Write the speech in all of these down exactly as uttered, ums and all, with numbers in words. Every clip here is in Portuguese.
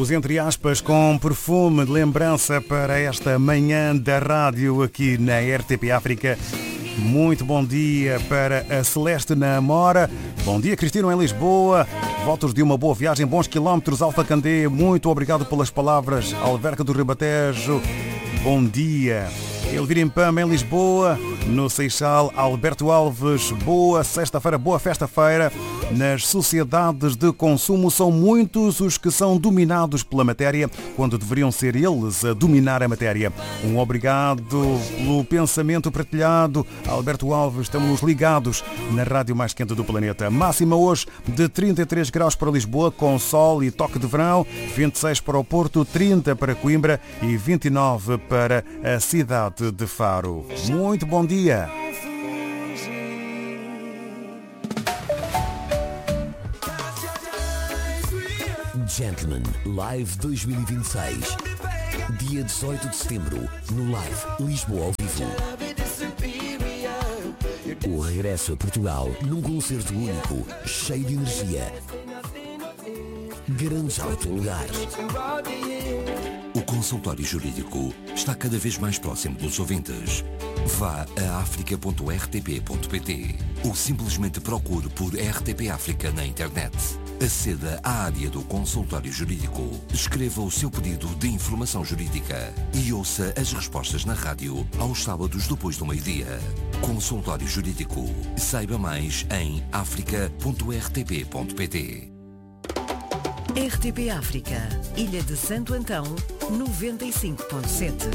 Os entre aspas com perfume de lembrança para esta manhã da rádio aqui na R T P África. Muito bom dia para a Celeste na Amora. Bom dia, Cristino, em Lisboa. Votos de uma boa viagem, bons quilómetros, Alfa Candé. Muito obrigado pelas palavras, Alverca do Ribatejo. Bom dia. Elvira Impama, em Lisboa. No Seixal, Alberto Alves. Boa sexta-feira, boa festa-feira. Nas sociedades de consumo são muitos os que são dominados pela matéria, quando deveriam ser eles a dominar a matéria. Um obrigado pelo pensamento partilhado. Alberto Alves, estamos ligados na rádio mais quente do planeta. Máxima hoje de trinta e três graus para Lisboa, com sol e toque de verão, vinte e seis para o Porto, trinta para Coimbra e vinte e nove para a cidade de Faro. Muito bom dia! Gentleman Live dois mil e vinte e seis, dia dezoito de setembro, no Live Lisboa ao vivo. O regresso a Portugal num concerto único, cheio de energia. Garante já o teu lugar. O consultório jurídico está cada vez mais próximo dos ouvintes. Vá a africa ponto r t p ponto p t ou simplesmente procure por R T P África na internet. Aceda à área do consultório jurídico, escreva o seu pedido de informação jurídica e ouça as respostas na rádio aos sábados depois do meio-dia. Consultório Jurídico. Saiba mais em africa ponto r t p ponto p t. R T P África, Ilha de Santo Antão, noventa e cinco ponto sete.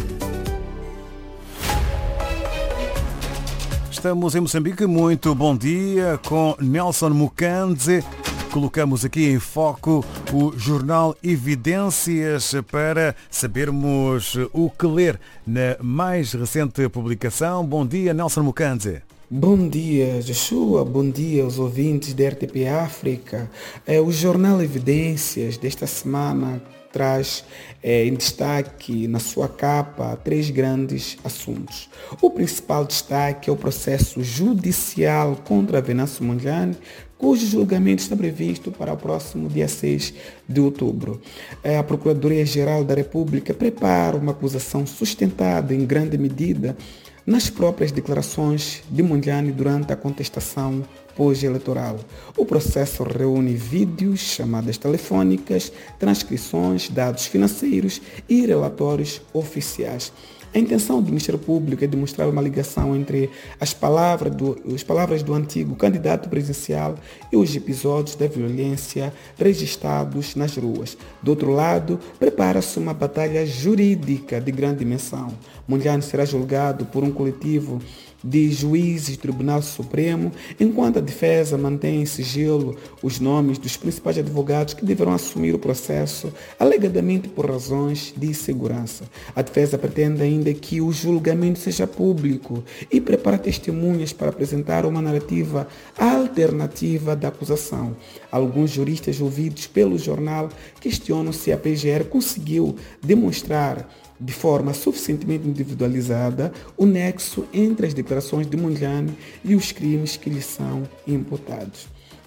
Estamos em Moçambique, muito bom dia com Nelson Mucandze. Colocamos aqui em foco o jornal Evidências para sabermos o que ler na mais recente publicação. Bom dia, Nelson Mucandze. Bom dia, Joshua. Bom dia aos ouvintes da R T P África. É, o jornal Evidências desta semana traz é, em destaque na sua capa três grandes assuntos. O principal destaque é o processo judicial contra Venâncio Mondlane, cujo julgamento está previsto para o próximo dia seis de outubro. A Procuradoria-Geral da República prepara uma acusação sustentada em grande medida nas próprias declarações de Mondlane durante a contestação pós-eleitoral. O processo reúne vídeos, chamadas telefônicas, transcrições, dados financeiros e relatórios oficiais. A intenção do Ministério Público é demonstrar uma ligação entre as palavras do, as palavras do antigo candidato presidencial e os episódios da violência registrados nas ruas. Do outro lado, prepara-se uma batalha jurídica de grande dimensão. Mondlane será julgado por um coletivo de juízes do Tribunal Supremo, enquanto a defesa mantém em sigilo os nomes dos principais advogados que deverão assumir o processo, alegadamente por razões de segurança. A defesa pretende ainda que o julgamento seja público e prepara testemunhas para apresentar uma narrativa alternativa da acusação. Alguns juristas ouvidos pelo jornal questionam se a P G R conseguiu demonstrar de forma suficientemente individualizada o nexo entre as declarações de Mondlane e os crimes que lhe são imputados.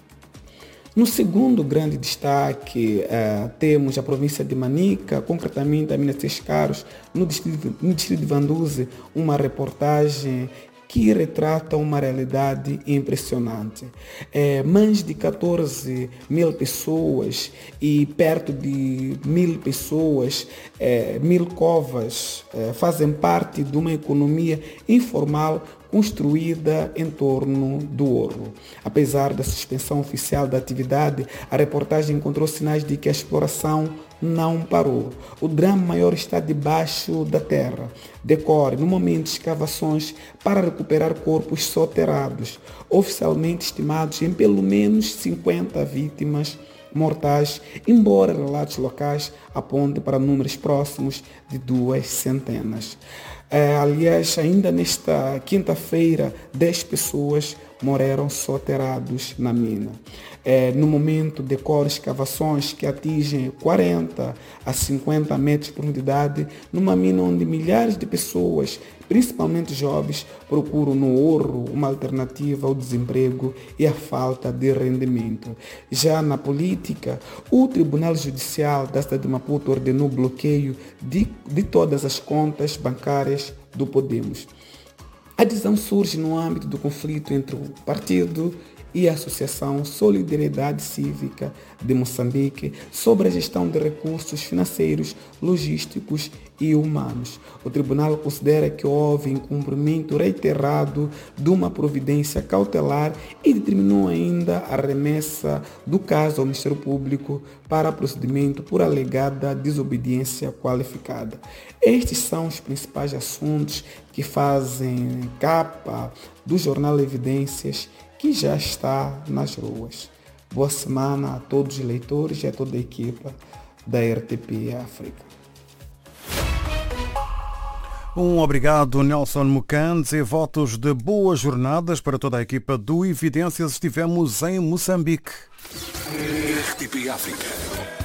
No segundo grande destaque, uh, temos a província de Manica, concretamente a Minas de Escaros, no distrito, no distrito de Vanduze, uma reportagem que retrata uma realidade impressionante. É, mais de catorze mil pessoas e perto de mil pessoas, é, mil covas, é, fazem parte de uma economia informal construída em torno do ouro. Apesar da suspensão oficial da atividade, a reportagem encontrou sinais de que a exploração não parou. O drama maior está debaixo da terra. Decorre, no momento, escavações para recuperar corpos soterrados, oficialmente estimados em pelo menos cinquenta vítimas mortais, embora relatos locais apontem para números próximos de duas centenas. É, aliás, ainda nesta quinta-feira, dez pessoas morreram soterrados na mina. É, no momento decorrem escavações que atingem quarenta a cinquenta metros de profundidade, numa mina onde milhares de pessoas, principalmente jovens, procuram no ouro uma alternativa ao desemprego e à falta de rendimento. Já na política, o Tribunal Judicial da cidade de Maputo ordenou o bloqueio de, de todas as contas bancárias do Podemos. A decisão surge no âmbito do conflito entre o partido e a Associação Solidariedade Cívica de Moçambique sobre a gestão de recursos financeiros, logísticos e humanos. O tribunal considera que houve incumprimento reiterado de uma providência cautelar e determinou ainda a remessa do caso ao Ministério Público para procedimento por alegada desobediência qualificada. Estes são os principais assuntos que fazem capa do jornal Evidências, que já está nas ruas. Boa semana a todos os leitores e a toda a equipa da R T P África. Um obrigado, Nelson Mucandes, e votos de boas jornadas para toda a equipa do Evidências. Estivemos em Moçambique. R T P África.